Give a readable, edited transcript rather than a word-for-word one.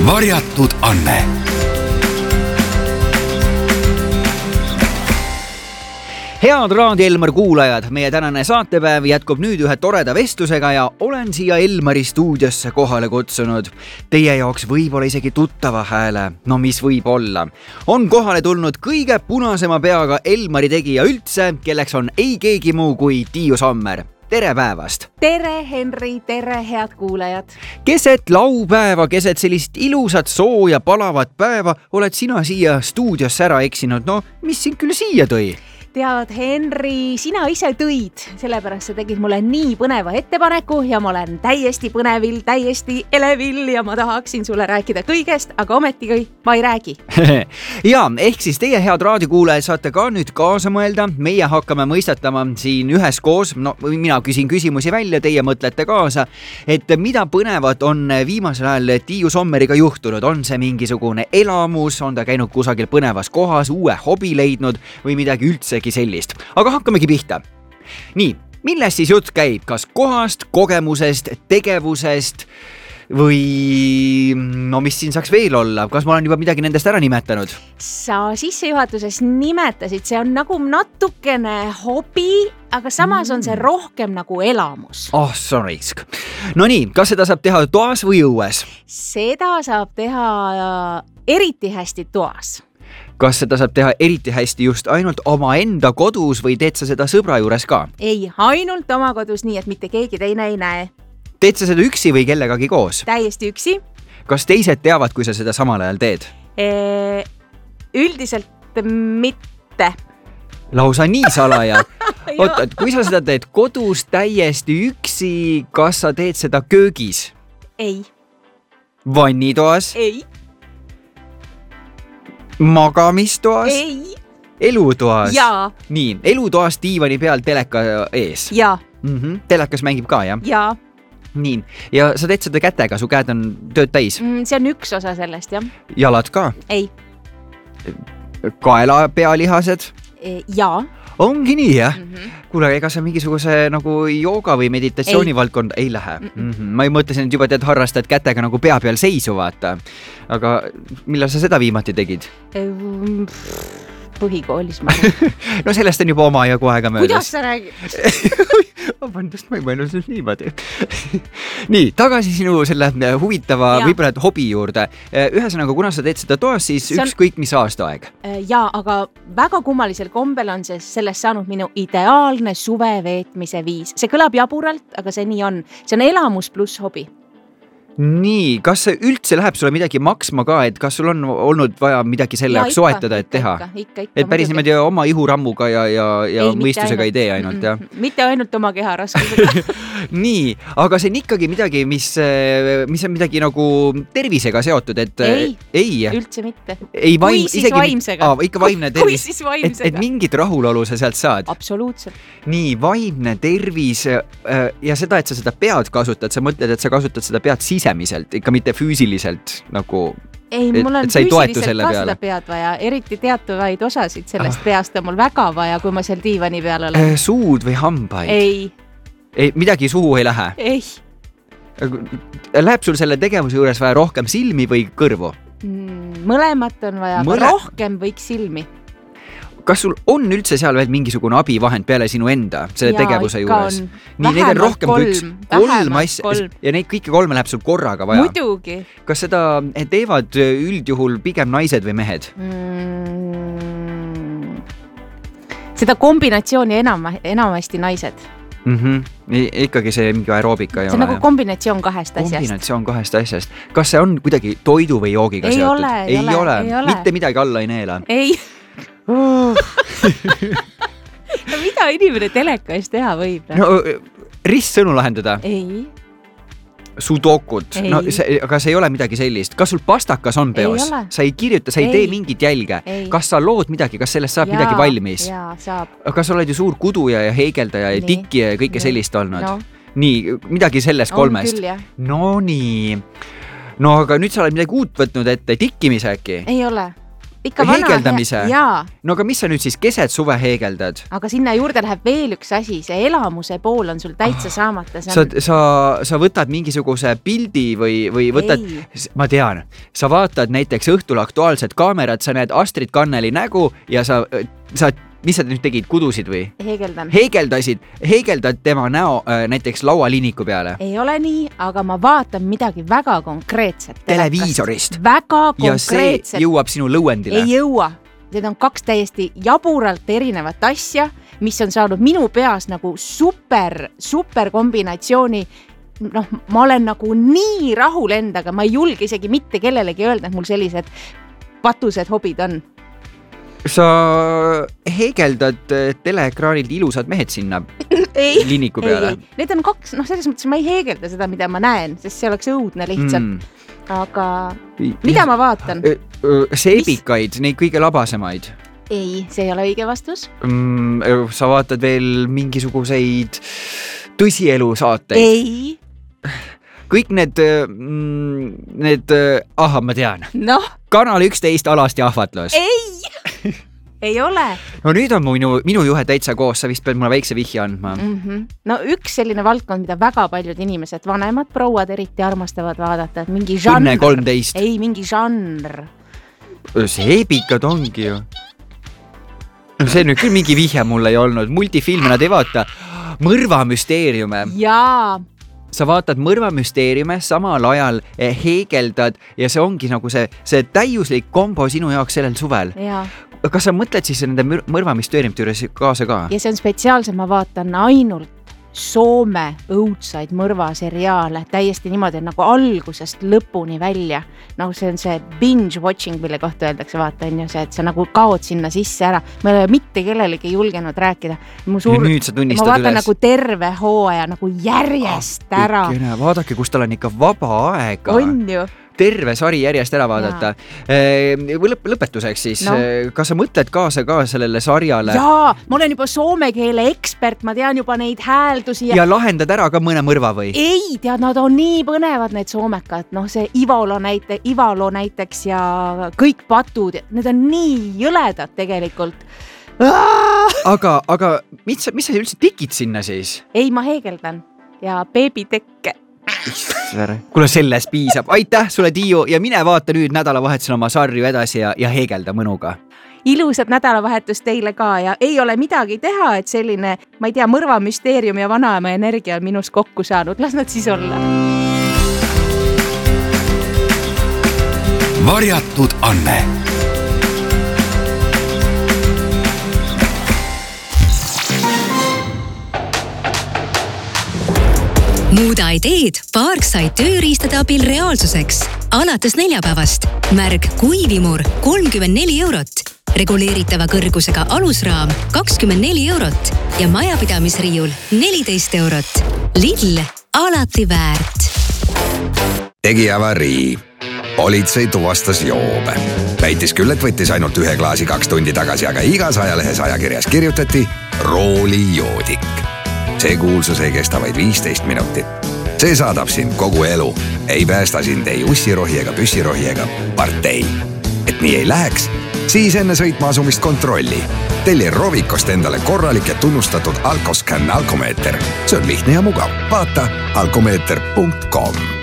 Varjatud Anne. Head Raadio Elmar kuulajad, meie tänane saatepäev jätkub nüüd ühe toreda vestlusega ja olen siia Elmari stuudiosse kohale kutsunud teie jaoks võib-olla isegi tuttava hääle, no mis võib olla. On kohale tulnud kõige punasema peaga Elmari tegija üldse, kelleks on ei keegi muu kui Tiiu Sommer. Tere päevast! Tere Henri, tere head kuulajad! Keset laupäeva, keset sellist ilusat sooja palavat päeva oled sina siia stuudiosse ära eksinud. No, mis sind küll siia tõi? Tead, Henri, sina ise tõid, sellepärast sa tegid mulle nii põneva ettepaneku ja ma olen täiesti põnevil, täiesti elevil ja ma tahaksin sulle rääkida kõigest, aga ometigi ma ei räägi. Ja, ehk siis teie head raadiokuulajad saate ka nüüd kaasa mõelda. Meie hakkame mõistatama siin üheskoos, no mina küsin küsimusi välja, teie mõtlete kaasa, et mida põnevat on viimasel ajal Tiiu Sommeriga juhtunud. On see mingisugune elamus, on ta käinud kusagil põnevas kohas, uue hobi leidnud või midagi üldsegi sellist. Aga hakkamegi pihta. Nii, millest siis jutt käib? Kas kohast, kogemusest, tegevusest või no mis siin saaks veel olla? Kas ma olen juba midagi nendest ära nimetanud? Sa sissejuhatuses nimetasid, see on nagu natukene hobi, aga samas on see rohkem nagu elamus. Oh, sorry. No nii, kas seda saab teha toas või õues? Seda saab teha eriti hästi toas. Kas seda saab teha eriti hästi just ainult oma enda kodus või teed sa seda sõbra juures ka? Ei, ainult oma kodus, nii et mitte keegi teine ei näe. Teed sa seda üksi või kellegagi koos? Täiesti üksi. Kas teised teavad, kui sa seda samal ajal teed? Üldiselt mitte. Lausa nii salaja. Oota, kui sa seda teed kodus täiesti üksi, kas sa teed seda köögis? Ei. Vannitoas? Ei. Magamistoas? Ei. Elutoas? Jaa. Nii, elutoas diivani peal teleka ees? Jaa. Telekas mängib ka, jah? Jaa. Nii, ja sa teed seda kätega, su käed on tööd täis? See on üks osa sellest, jah. Jalad ka? Ei. Kaela pealihased? Jaa. Ongi nii, jah? Kuule, ega sa mingisuguse nagu jooga või meditatsiooni valdkond ei lähe. Ma ei mõtlesin, et juba tead harrastad kätega nagu pea peal seisu, vaata. Aga millal sa seda viimati tegid? Põhikoolis ma. No sellest on juba oma jagu aega möödas. Kuidas sa räägid? Vabandust, ma ei mõelnud nüüd niimoodi. Nii, tagasi sinu selle huvitava võib-olla hobi juurde. Ühesõnaga, kuna sa teed seda toas, siis ükskõik mis aastaaeg. Jaa, aga väga kummalisel kombel on sellest saanud minu ideaalne suve veetmise viis. See kõlab jaburalt, aga see nii on. See on elamus pluss hobi. Nii, kas üldse läheb sulle midagi maksma ka, et kas sul on olnud vaja midagi selle jaoks soetada, et teha? Ikka, et päris niimoodi oma ihurammuga ja mõistusega ei tee ainult, jah? Mitte ainult oma keha raskusega. Nii, aga see on ikkagi midagi, mis on midagi nagu tervisega seotud, et ei, üldse mitte. Kui siis vaimsega. Ikka vaimne tervis. Kui siis vaimsega. Et mingit rahulolu sa sealt saad. Absoluutselt. Nii, vaimne tervis ja seda, et sa seda pead kasutad, sa mõtled, et sa kasutad seda pead sisemiselt, ikka mitte füüsiliselt nagu... Ei, mul on füüsiliselt ka seda pead vaja, eriti teatavaid osasid sellest peast on mul väga vaja, kui ma seal diivani peal olen. Suud või hambaid? Ei. Midagi suhu ei lähe? Ei. Läheb sul selle tegevuse juures vaja rohkem silmi või kõrvu? Mõlemat on vaja, aga rohkem võiks silmi. Kas sul on üldse seal veel mingisugune abivahend peale sinu enda selle tegevuse juures? Nii, neid on rohkem kui kolm asja ja neid kõiki kolme läheb sul korraga vaja. Muidugi. Kas seda teevad üldjuhul pigem naised või mehed? Seda kombinatsiooni enamasti naised. Ikkagi see mingi aeroobika ei ole. See on nagu kombinatsioon kahest asjast. Kombinatsioon kahest asjast. Kas see on kuidagi toidu või joogiga seotud? Ei ole. Mitte midagi alla ei neela? Ei. No mida inimene teleka eest teha võib? No, ristsõnu lahendada? Ei. Sudokut? No, aga see ei ole midagi sellist. Kas sul pastakas on peos? Sa ei kirjuta, sa ei tee mingit jälge. Kas sa lood midagi? Kas sellest saab midagi valmis? Jaa, saab. Kas sa oled ju suur kuduja ja heigeldaja ja tikki ja kõike sellist olnud? Nii, midagi sellest kolmest? On küll, jah. No nii. No aga nüüd sa oled midagi uut võtnud ette, tikkimise äkki? Ei ole. ikka heegeldamise? Jaa. No aga mis sa nüüd siis keset suve heegeldad? Aga sinna juurde läheb veel üks asi, see elamuse pool on sul täitsa saamata. Sa võtad mingisuguse pildi või võtad, ma tean, sa vaatad näiteks õhtul Aktuaalset kaamerat, sa näed Astrid Kanneli nägu ja sa mis sa nüüd tegid, kudusid või? Heegeldad tema näo näiteks laualiniku peale? Ei ole nii, aga ma vaatan midagi väga konkreetset. Televiisorist? Väga konkreetset. Ja see jõuab sinu lõuendile? Ei jõua. Need on 2 täiesti jaburalt erinevat asja, mis on saanud minu peas nagu super kombinatsiooni. Noh, ma olen nagu nii rahul endaga, ma ei julge isegi mitte kellelegi öelda, et mul sellised patused hobid on. Sa heegeldad teleekraanilt ilusad mehed sinna liniku peale? Ei. Need on 2, selles mõttes ma ei heegelda seda, mida ma näen, sest see oleks õudne lihtsalt. Aga mida ma vaatan? Seebikaid, neid kõige labasemaid? Ei, see ei ole õige vastus. Sa vaatad veel mingisuguseid tõsielu saateid? Ei. Kõik need, ma tean. Noh. Kanal 11 Alasti ahvatlus. Ei ole. No nüüd on minu juhe täitsa koos, sa vist pead mulle väikse vihje andma. No üks selline valdkond, mida väga paljud inimesed, vanemad prouad eriti armastavad vaadata, et mingi žanr. 13. Ei, mingi žanr. Seebikad ongi ju. See nüüd küll mingi vihje mulle ei olnud. Multifilme nad ei vaata. Mõrvamüsteeriume. Jaa. Sa vaatad mõrvamüsteeriume, samal ajal heegeldad ja see ongi nagu see täiuslik kombo sinu jaoks sellel suvel. Jaa. Kas sa mõtled siis nende mõrvamüsteeriumite juures kaasa ka? Ja see on spetsiaalselt, ma vaatan ainult Soome õudsaid mõrvaseriaale, täiesti niimoodi nagu algusest lõpuni välja. No see on see binge watching, mille kohta öeldakse, vaata on ju see, et sa nagu kaod sinna sisse ära. Ma ei ole mitte kellelegi julgenud rääkida. Nüüd sa tunnistad ma vaatan üles. Nagu terve hooaja nagu järjest ära. Vaadake, kus tal on ikka vaba aega. On ju. Terve sari järjest ära vaadata. Lõpetuseks siis, kas sa mõtled kaasa ka sellele sarjale? Jaa, ma olen juba soome keele ekspert, ma tean juba neid hääldusi. Ja lahendad ära ka mõne mõrva või? Ei, tead, nad on nii põnevad need soomekad, see Ivalo näiteks ja kõik patud, need on nii jõledad tegelikult. Aga mis sa üldse tikid sinna siis? Ei, ma heegeldan ja beebitekke. Kuule, selles piisab. Aitäh sulle, Tiiu, ja mine vaata nüüd nädalavahetusel oma sarju edasi ja heegelda mõnuga. Ilusat nädalavahetust teile ka ja ei ole midagi teha, et selline, ma ei tea, mõrvamüsteerium ja vanaema energia on minus kokku saanud. Las nad siis olla. Varjatud Anne. Muuda ideed Parkside tööriistade abil reaalsuseks. Alates neljapäevast märg kuivimur 34 €, reguleeritava kõrgusega alusraam 24 € ja majapidamisriiul 14 €. Lidl, alati väärt. Tegi avarii. Politsei tuvastas joobe. Väitis küll, et võttis ainult 1 klaasi 2 tundi tagasi, aga igas ajalehes ajakirjas kirjutati roolijoodik. See kuulsus ei kesta vaid 15 minutit. See saadab sind kogu elu. Ei päästa sind ei ussirohi ega püssirohi ega partei. Et nii ei läheks, siis enne sõitma asumist kontrolli. Telli Rovikost endale korralik ja tunnustatud alkoscan alkomeeter. See on lihtne ja mugav. Vaata alkomeeter.com.